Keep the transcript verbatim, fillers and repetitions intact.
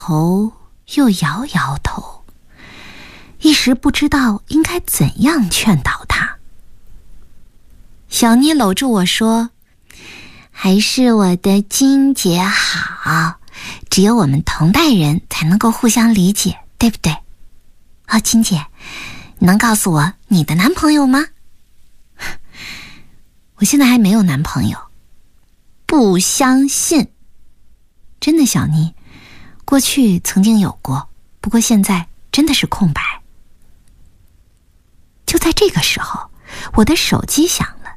头又摇摇头，一时不知道应该怎样劝导他。小妮搂住我说，还是我的金姐好，只有我们同代人才能够互相理解，对不对？哦，金姐，你能告诉我你的男朋友吗？我现在还没有男朋友。不相信。真的，小妮，过去曾经有过，不过现在真的是空白。就在这个时候，我的手机响了。